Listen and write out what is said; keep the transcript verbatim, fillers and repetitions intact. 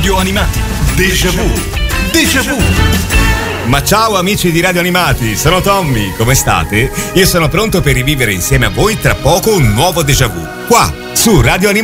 Radio Animati. Déjà vu. Déjà vu. Ma ciao amici di Radio Animati, sono Tommy, come state? Io sono pronto per rivivere insieme a voi tra poco un nuovo déjà vu, qua su Radio Animati.